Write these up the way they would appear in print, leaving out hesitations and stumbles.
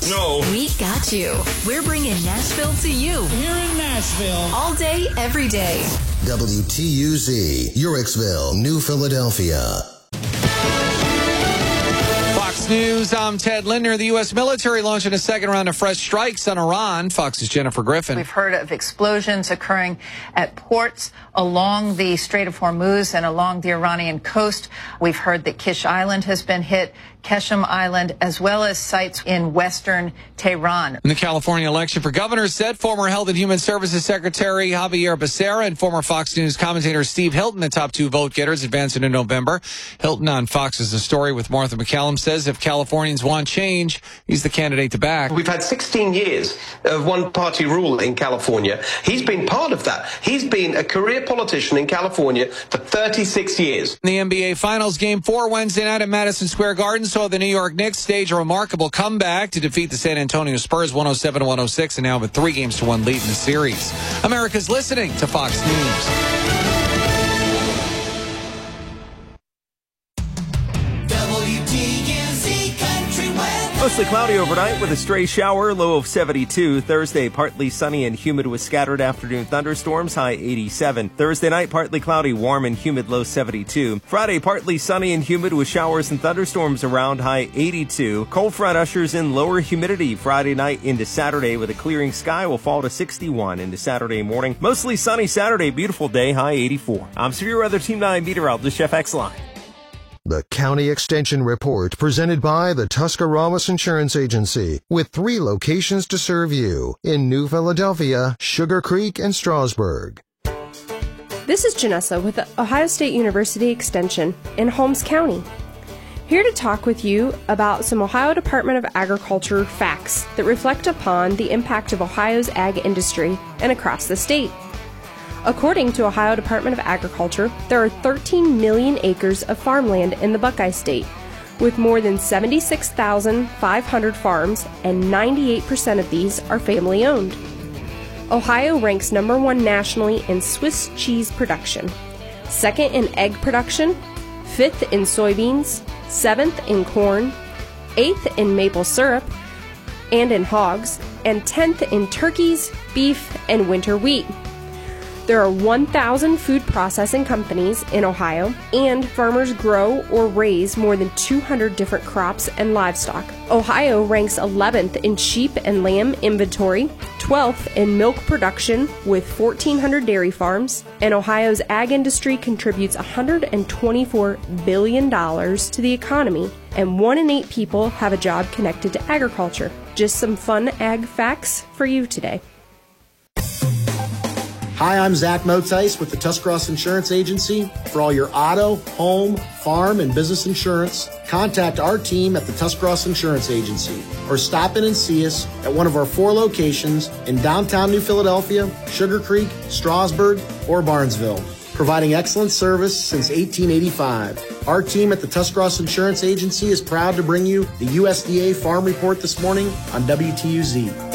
No. We got you. We're bringing Nashville to you. Here in Nashville. All day, every day. WTUZ, Uricksville, New Philadelphia. Fox News, I'm Ted Lindner. The U.S. military launching a second round of fresh strikes on Iran. Fox's Jennifer Griffin. We've heard of explosions occurring at ports along the Strait of Hormuz and along the Iranian coast. We've heard that Kish Island has been hit, Keshem Island, as well as sites in western Tehran. In the California election for governor set, former Health and Human Services Secretary Javier Becerra and former Fox News commentator Steve Hilton, the top two vote getters, advancing in November. Hilton on Fox's The Story with Martha McCallum says if Californians want change, he's the candidate to back. We've had 16 years of one-party rule in California. He's been part of that. He's been a career politician in California for 36 years. The NBA Finals Game 4 Wednesday night at Madison Square Garden saw the New York Knicks stage a remarkable comeback to defeat the San Antonio Spurs 107-106 and now have a 3-1 lead in the series. America's listening to Fox News. Mostly cloudy overnight with a stray shower, low of 72. Thursday, partly sunny and humid with scattered afternoon thunderstorms, high 87. Thursday night, partly cloudy, warm and humid, low 72. Friday, partly sunny and humid with showers and thunderstorms around, high 82. Cold front ushers in lower humidity Friday night into Saturday with a clearing sky will fall to 61 into Saturday morning. Mostly sunny Saturday, beautiful day, high 84. I'm Severe Weather Team 9 meteorologist Jeff Exline. The County Extension Report presented by the Tuscarawas Insurance Agency with 3 locations to serve you in New Philadelphia, Sugar Creek, and Strasburg. This is Janessa with the Ohio State University Extension in Holmes County. Here to talk with you about some Ohio Department of Agriculture facts that reflect upon the impact of Ohio's ag industry and across the state. According to Ohio Department of Agriculture, there are 13 million acres of farmland in the Buckeye State, with more than 76,500 farms, and 98% of these are family-owned. Ohio ranks number 1 nationally in Swiss cheese production, 2nd in egg production, 5th in soybeans, 7th in corn, 8th in maple syrup and in hogs, and 10th in turkeys, beef, and winter wheat. There are 1,000 food processing companies in Ohio, and farmers grow or raise more than 200 different crops and livestock. Ohio ranks 11th in sheep and lamb inventory, 12th in milk production with 1,400 dairy farms, and Ohio's ag industry contributes $124 billion to the economy, and 1 in 8 people have a job connected to agriculture. Just some fun ag facts for you today. Hi, I'm Zach Motice with the Tuscarawas Insurance Agency. For all your auto, home, farm, and business insurance, contact our team at the Tuscarawas Insurance Agency or stop in and see us at one of our 4 locations in downtown New Philadelphia, Sugar Creek, Strasburg, or Barnesville, providing excellent service since 1885. Our team at the Tuscarawas Insurance Agency is proud to bring you the USDA Farm Report this morning on WTUZ.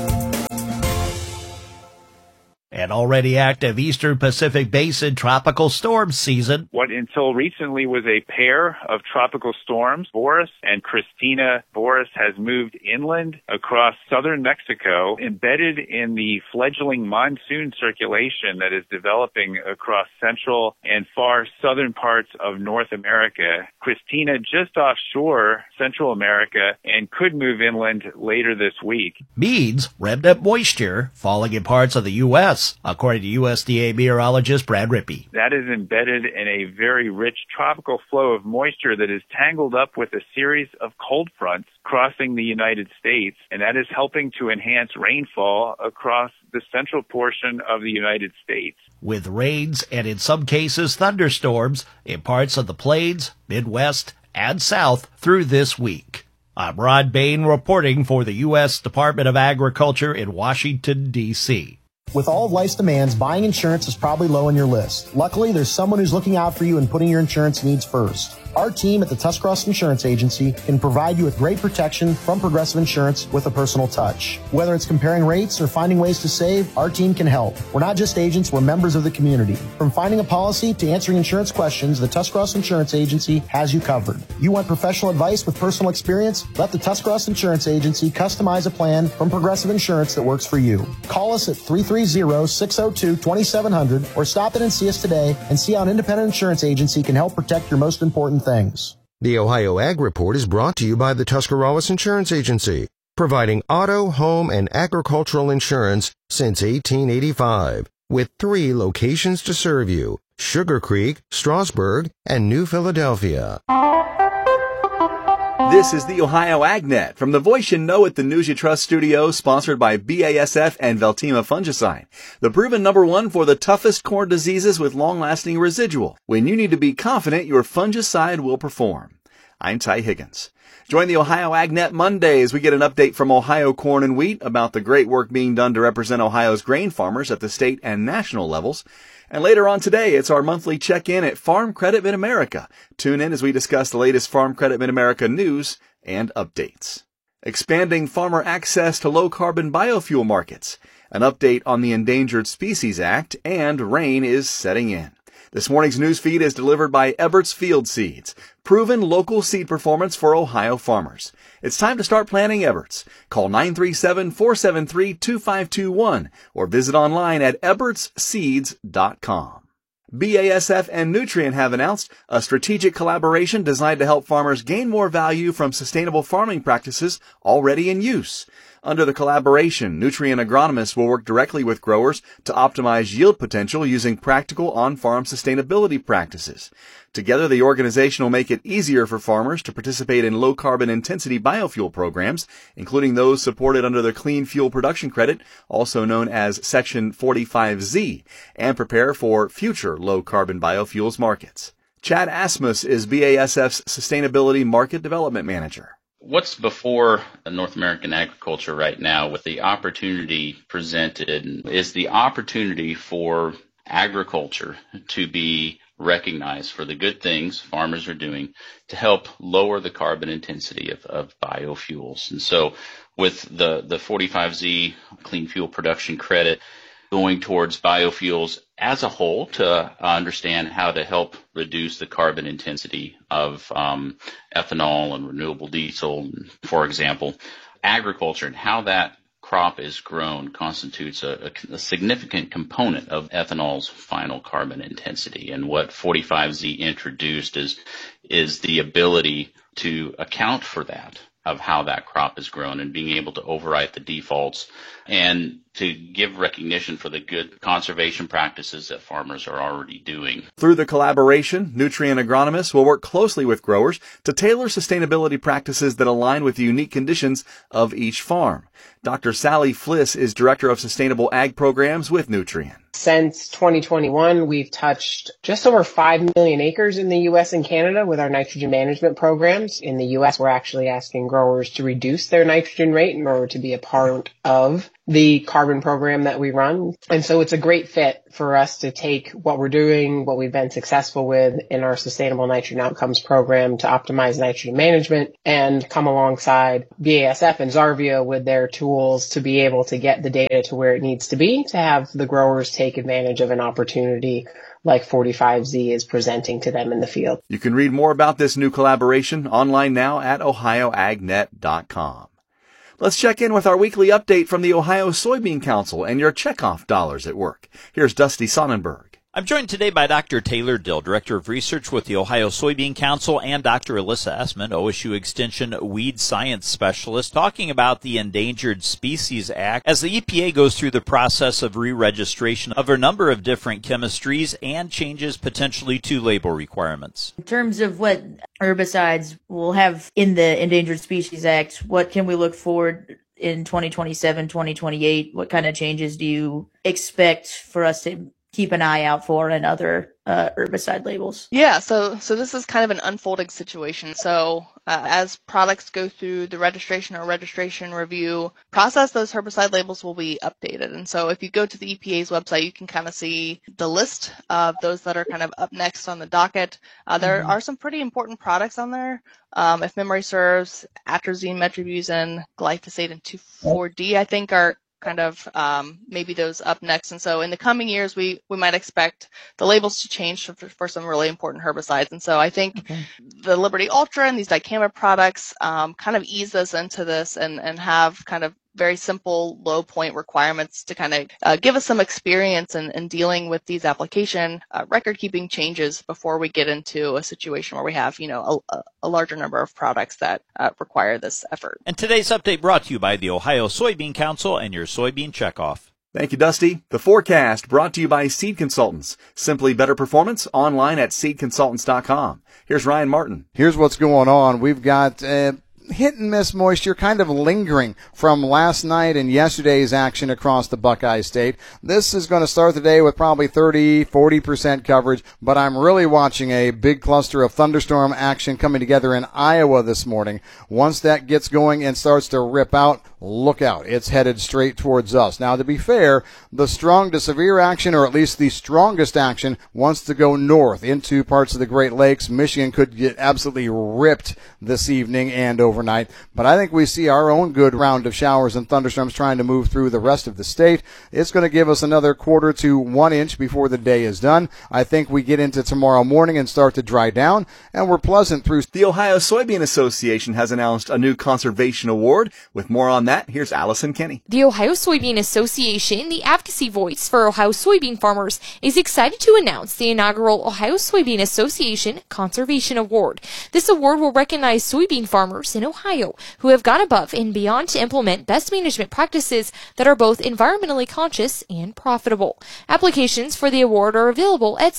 An already active Eastern Pacific Basin tropical storm season. What until recently was a pair of tropical storms, Boris and Christina. Boris has moved inland across southern Mexico, embedded in the fledgling monsoon circulation that is developing across central and far southern parts of North America. Christina just offshore Central America and could move inland later this week. Means remnant moisture falling in parts of the U.S., according to USDA meteorologist Brad Rippey. That is embedded in a very rich tropical flow of moisture that is tangled up with a series of cold fronts crossing the United States, and that is helping to enhance rainfall across the central portion of the United States. With rains and in some cases thunderstorms in parts of the Plains, Midwest, and South through this week. I'm Rod Bain reporting for the U.S. Department of Agriculture in Washington, D.C. With all of life's demands, buying insurance is probably low on your list. Luckily, there's someone who's looking out for you and putting your insurance needs first. Our team at the Tuscarawas Insurance Agency can provide you with great protection from Progressive Insurance with a personal touch. Whether it's comparing rates or finding ways to save, our team can help. We're not just agents, we're members of the community. From finding a policy to answering insurance questions, the Tuscarawas Insurance Agency has you covered. You want professional advice with personal experience? Let the Tuscarawas Insurance Agency customize a plan from Progressive Insurance that works for you. Call us at 330-602-2700 or stop in and see us today and see how an independent insurance agency can help protect your most important things. The Ohio Ag Report is brought to you by the Tuscarawas Insurance Agency, providing auto, home, and agricultural insurance since 1885, with 3 locations to serve you: Sugar Creek, Strasburg, and New Philadelphia. This is the Ohio AgNet from the voice you know at the News You Trust studio, sponsored by BASF and Veltima Fungicide, the proven #1 for the toughest corn diseases with long-lasting residual. When you need to be confident your fungicide will perform. I'm Ty Higgins. Join the Ohio AgNet Monday as we get an update from Ohio Corn and Wheat about the great work being done to represent Ohio's grain farmers at the state and national levels. And later on today, it's our monthly check-in at Farm Credit Mid-America. Tune in as we discuss the latest Farm Credit Mid-America news and updates. Expanding farmer access to low-carbon biofuel markets, an update on the Endangered Species Act, and rain is setting in. This morning's news feed is delivered by Ebert's Field Seeds, proven local seed performance for Ohio farmers. It's time to start planting Ebert's. Call 937-473-2521 or visit online at ebertsseeds.com. BASF and Nutrien have announced a strategic collaboration designed to help farmers gain more value from sustainable farming practices already in use. Under the collaboration, Nutrien agronomists will work directly with growers to optimize yield potential using practical on-farm sustainability practices. Together, the organization will make it easier for farmers to participate in low-carbon intensity biofuel programs, including those supported under the Clean Fuel Production Credit, also known as Section 45Z, and prepare for future low-carbon biofuels markets. Chad Asmus is BASF's Sustainability Market Development Manager. What's before North American agriculture right now with the opportunity presented is the opportunity for agriculture to be recognized for the good things farmers are doing to help lower the carbon intensity of biofuels. And so with the 45Z Clean Fuel Production Credit going towards biofuels as a whole to understand how to help reduce the carbon intensity of ethanol and renewable diesel, for example. Agriculture and how that crop is grown constitutes a significant component of ethanol's final carbon intensity. And what 45Z introduced is the ability to account for that, of how that crop is grown and being able to overwrite the defaults and to give recognition for the good conservation practices that farmers are already doing. Through the collaboration, Nutrien agronomists will work closely with growers to tailor sustainability practices that align with the unique conditions of each farm. Dr. Sally Fliss is Director of Sustainable Ag Programs with Nutrien. Since 2021, we've touched just over 5 million acres in the U.S. and Canada with our nitrogen management programs. In the U.S., we're actually asking growers to reduce their nitrogen rate in order to be a part of the carbon program that we run. And so it's a great fit for us to take what we're doing, what we've been successful with in our Sustainable Nitrogen Outcomes program to optimize nitrogen management and come alongside BASF and Zarvia with their tools to be able to get the data to where it needs to be to have the growers take advantage of an opportunity like 45Z is presenting to them in the field. You can read more about this new collaboration online now at ohioagnet.com. Let's check in with our weekly update from the Ohio Soybean Council and your checkoff dollars at work. Here's Dusty Sonnenberg. I'm joined today by Dr. Taylor Dill, Director of Research with the Ohio Soybean Council, and Dr. Alyssa Essman, OSU Extension Weed Science Specialist, talking about the Endangered Species Act as the EPA goes through the process of re-registration of a number of different chemistries and changes potentially to label requirements. In terms of what herbicides we'll have in the Endangered Species Act, what can we look forward in 2027, 2028? What kind of changes do you expect for us to keep an eye out for and other herbicide labels? Yeah, so this is kind of an unfolding situation. So as products go through the registration or registration review process, those herbicide labels will be updated. And so if you go to the EPA's website, you can kind of see the list of those that are kind of up next on the docket. There are some pretty important products on there. If memory serves, atrazine, metribuzin, glyphosate, and 2,4-D, I think are kind of maybe those up next. And so in the coming years, we might expect the labels to change for some really important herbicides. And so I think the Liberty Ultra and these dicamba products kind of ease us into this and have kind of very simple low point requirements to kind of give us some experience in dealing with these application record keeping changes before we get into a situation where we have, a larger number of products that require this effort. And today's update brought to you by the Ohio Soybean Council and your soybean checkoff. Thank you, Dusty. The forecast brought to you by Seed Consultants. Simply better performance online at seedconsultants.com. Here's Ryan Martin. Here's what's going on. We've got hit and miss moisture kind of lingering from last night and yesterday's action across the Buckeye State. This is going to start the day with probably 30-40% coverage, but I'm really watching a big cluster of thunderstorm action coming together in Iowa this morning. Once that gets going and starts to rip out, look out. It's headed straight towards us. Now, to be fair, the strong to severe action, or at least the strongest action, wants to go north into parts of the Great Lakes. Michigan could get absolutely ripped this evening and overnight. But I think we see our own good round of showers and thunderstorms trying to move through the rest of the state. It's going to give us another 1/4 to 1 inch before the day is done. I think we get into tomorrow morning and start to dry down, and we're pleasant through. The Ohio Soybean Association has announced a new conservation award. With more on that, here's Allison Kenny. The Ohio Soybean Association, the advocacy voice for Ohio soybean farmers, is excited to announce the inaugural Ohio Soybean Association Conservation Award. This award will recognize soybean farmers in Ohio who have gone above and beyond to implement best management practices that are both environmentally conscious and profitable. Applications for the award are available at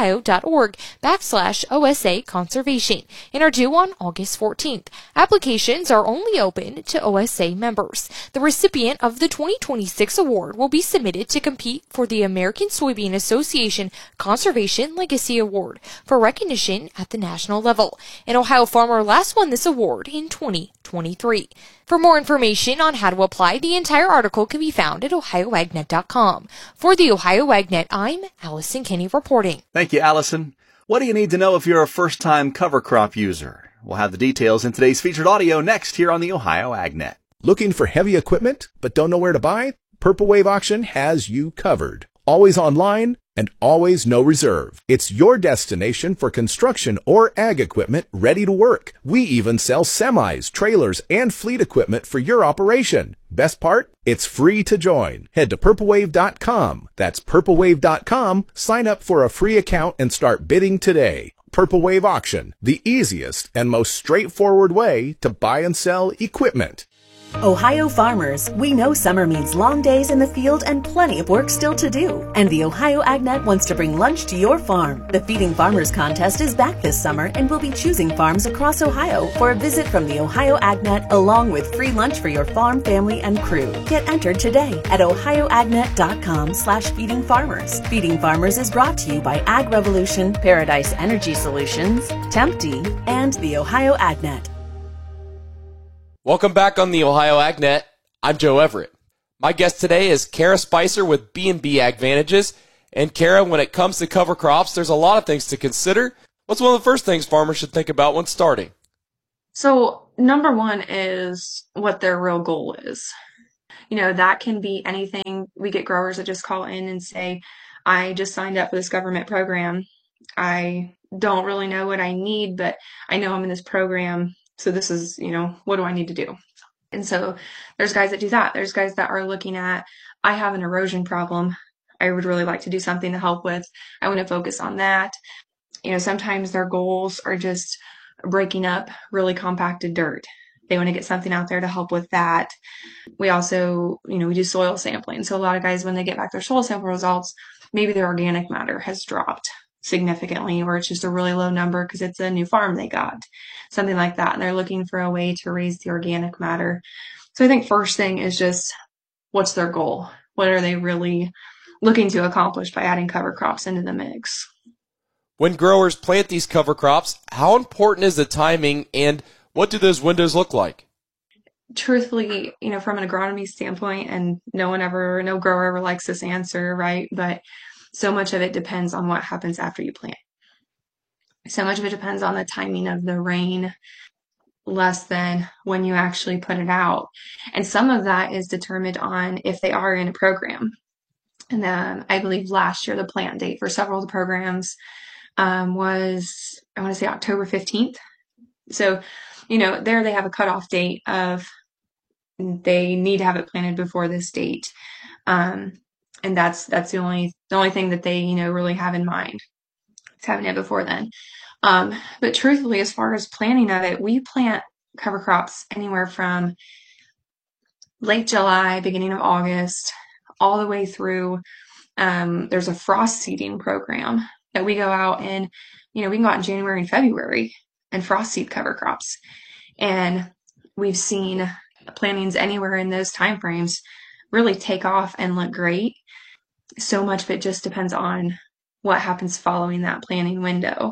soyohio.org/OSA Conservation and are due on August 14th. Applications are only open to OSA members. The recipient of the 2026 award will be submitted to compete for the American Soybean Association Conservation Legacy Award for recognition at the national level. An Ohio farmer last won this award in 2023. For more information on how to apply, the entire article can be found at ohioagnet.com. For the Ohio Agnet, I'm Allison Kenny reporting. Thank you, Allison. What do you need to know if you're a first-time cover crop user? We'll have the details in today's featured audio next here on the Ohio Agnet. Looking for heavy equipment but don't know where to buy? Purple Wave Auction has you covered. Always online and always no reserve. It's your destination for construction or ag equipment ready to work. We even sell semis, trailers, and fleet equipment for your operation. Best part? It's free to join. Head to purplewave.com. That's purplewave.com. Sign up for a free account and start bidding today. Purple Wave Auction, the easiest and most straightforward way to buy and sell equipment. Ohio farmers, we know summer means long days in the field and plenty of work still to do. And the Ohio Agnet wants to bring lunch to your farm. The Feeding Farmers contest is back this summer and we'll be choosing farms across Ohio for a visit from the Ohio Agnet along with free lunch for your farm, family, and crew. Get entered today at ohioagnet.com/feeding farmers. Feeding Farmers is brought to you by Ag Revolution, Paradise Energy Solutions, Tempty, and the Ohio Agnet. Welcome back on the Ohio Agnet. I'm Joe Everett. My guest today is Kara Spicer with B&B AgVantages. And Kara, when it comes to cover crops, there's a lot of things to consider. What's one of the first things farmers should think about when starting? So number one is what their real goal is. That can be anything. We get growers that just call in and say, I just signed up for this government program. I don't really know what I need, but I know I'm in this program. So this is, what do I need to do? And so there's guys that do that. There's guys that are looking at, I have an erosion problem. I would really like to do something to help with. I want to focus on that. Sometimes their goals are just breaking up really compacted dirt. They want to get something out there to help with that. We also, we do soil sampling. So a lot of guys, when they get back their soil sample results, maybe their organic matter has dropped significantly, or it's just a really low number because it's a new farm they got, something like that. And they're looking for a way to raise the organic matter. So I think first thing is just, what's their goal? What are they really looking to accomplish by adding cover crops into the mix. When growers plant these cover crops, how important is the timing, and what do those windows look like? Truthfully, from an agronomy standpoint, and no grower ever likes this answer, right? But so much of it depends on what happens after you plant. So much of it depends on the timing of the rain, less than when you actually put it out. And some of that is determined on if they are in a program. And then I believe last year, the plant date for several of the programs was, I want to say October 15th. So, there they have a cutoff date of they need to have it planted before this date. And that's the only thing that they, really have in mind. It's having it before then. But truthfully, as far as planting of it, we plant cover crops anywhere from late July, beginning of August, all the way through. There's a frost seeding program that we go out and, we can go out in January and February and frost seed cover crops. And we've seen plantings anywhere in those timeframes really take off and look great. So much of it just depends on what happens following that planting window.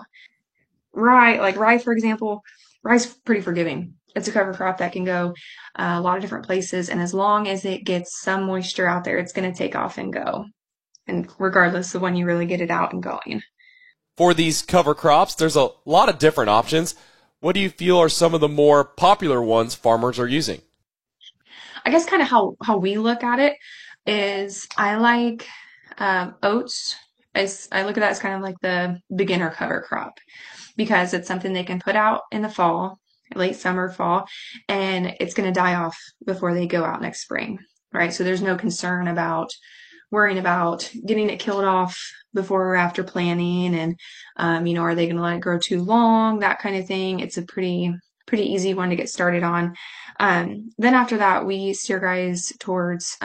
Rye, for example, rye's pretty forgiving. It's a cover crop that can go a lot of different places. And as long as it gets some moisture out there, it's going to take off and go. And regardless of when you really get it out and going. For these cover crops, there's a lot of different options. What do you feel are some of the more popular ones farmers are using? I guess kind of how we look at it is I like oats. I look at that as kind of like the beginner cover crop because it's something they can put out in the fall, late summer, fall, and it's going to die off before they go out next spring, right? So there's no concern about worrying about getting it killed off before or after planting and, are they going to let it grow too long, that kind of thing. It's a pretty easy one to get started on. Then after that, we steer guys towards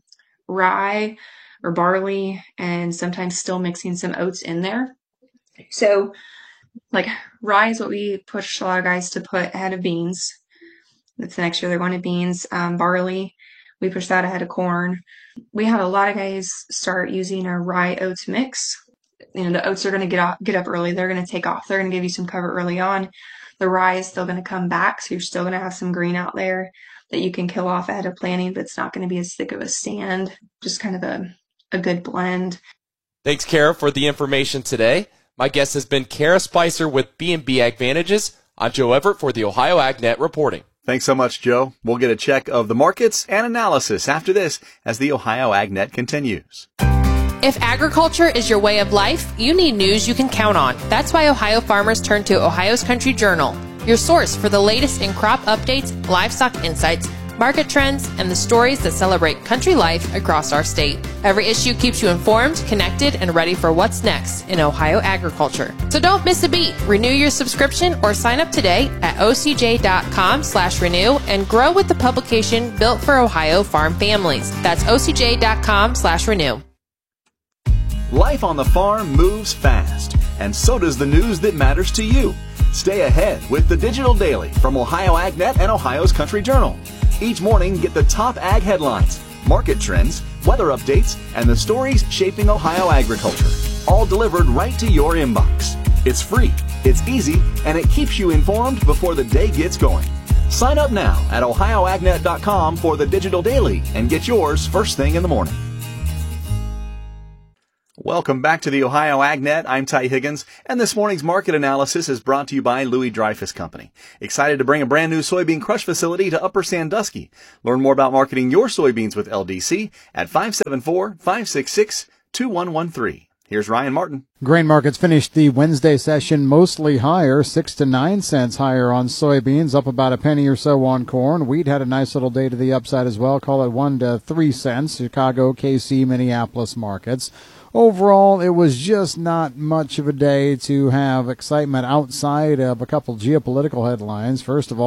rye or barley and sometimes still mixing some oats in there. So like rye is what we push a lot of guys to put ahead of beans. That's the next year they're going to beans. Barley, we push that ahead of corn. We had a lot of guys start using a rye oats mix. The oats are going to get up early. They're going to take off. They're going to give you some cover early on. The rye is still going to come back, so you're still going to have some green out there that you can kill off ahead of planting, but it's not going to be as thick of a stand. Just kind of a good blend. Thanks, Kara, for the information today. My guest has been Kara Spicer with B&B AgVantages. I'm Joe Everett for the Ohio AgNet reporting. Thanks so much, Joe. We'll get a check of the markets and analysis after this as the Ohio AgNet continues. If agriculture is your way of life, you need news you can count on. That's why Ohio farmers turn to Ohio's Country Journal, your source for the latest in crop updates, livestock insights, market trends, and the stories that celebrate country life across our state. Every issue keeps you informed, connected, and ready for what's next in Ohio agriculture. So don't miss a beat. Renew your subscription or sign up today at ocj.com/renew and grow with the publication built for Ohio farm families. That's ocj.com/renew. Life on the farm moves fast, and so does the news that matters to you. Stay ahead with the Digital Daily from Ohio AgNet and Ohio's Country Journal. Each morning, get the top ag headlines, market trends, weather updates, and the stories shaping Ohio agriculture, all delivered right to your inbox. It's free, it's easy, and it keeps you informed before the day gets going. Sign up now at ohioagnet.com for the Digital Daily and get yours first thing in the morning. Welcome back to the Ohio AgNet. I'm Ty Higgins, and this morning's market analysis is brought to you by Louis Dreyfus Company. Excited to bring a brand new soybean crush facility to Upper Sandusky. Learn more about marketing your soybeans with LDC at 574-566-2113. Here's Ryan Martin. Grain markets finished the Wednesday session mostly higher, 6 to 9 cents higher on soybeans, up about a penny or so on corn. Wheat had a nice little day to the upside as well, call it 1 to 3 cents. Chicago, KC, Minneapolis markets. Overall, it was just not much of a day to have excitement outside of a couple geopolitical headlines. First of all,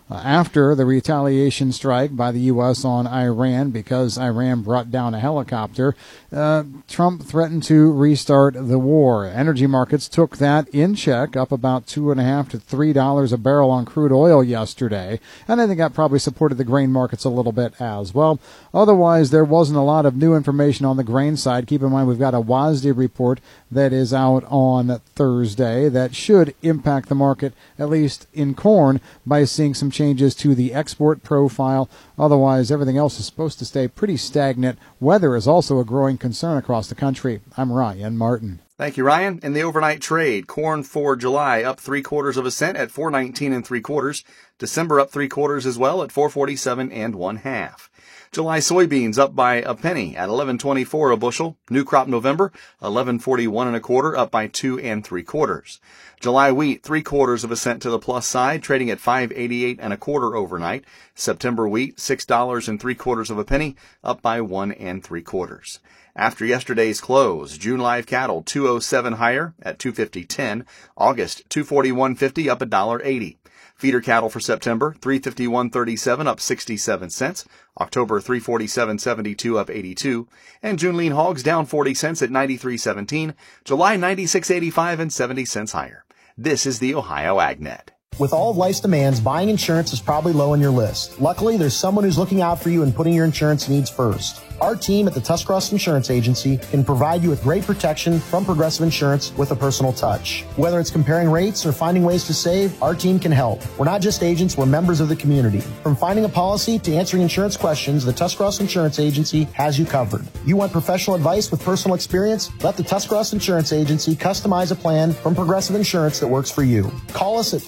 After the retaliation strike by the U.S. on Iran because Iran brought down a helicopter, Trump threatened to restart the war. Energy markets took that in check, up about $2.50 to $3 a barrel on crude oil yesterday, and I think that probably supported the grain markets a little bit as well. Otherwise, there wasn't a lot of new information on the grain side. Keep in mind we've got a WASDE report that is out on Thursday that should impact the market, at least in corn, by seeing some changes to the export profile. Otherwise, everything else is supposed to stay pretty stagnant. Weather is also a growing concern across the country. I'm Ryan Martin. Thank you, Ryan. In the overnight trade, corn for July up 0.75 cents at $4.19 3/4. December up 3/4 as well at $4.47 1/2. July soybeans up by a penny at $11.24 a bushel. New crop November, $11.41 1/4, up by 2 3/4. July wheat, 0.75 cents to the plus side, trading at $5.88 1/4 overnight. September wheat, $6 3/4 a penny, up by 1 3/4. After yesterday's close, June live cattle 207 higher at $250.10. August 241.50 up $1.80. Feeder cattle for September, 351.37 up 67 cents. October 347.72 up 82. And June lean hogs down 40 cents at 93.17. July 96.85 and 70 cents higher. This is the Ohio AgNet. With all of life's demands, buying insurance is probably low on your list. Luckily, there's someone who's looking out for you and putting your insurance needs first. Our team at the Tuscarawas Insurance Agency can provide you with great protection from Progressive Insurance with a personal touch. Whether it's comparing rates or finding ways to save, our team can help. We're not just agents, we're members of the community. From finding a policy to answering insurance questions, the Tuscarawas Insurance Agency has you covered. You want professional advice with personal experience? Let the Tuscarawas Insurance Agency customize a plan from Progressive Insurance that works for you. Call us at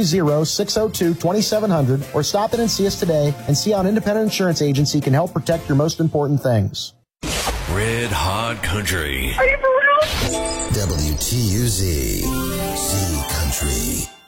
330-602-2700 or stop in and see us today and see how an independent insurance agency can help protect your most important things. Red Hot Country. Are you for real? WTUZ. C Country.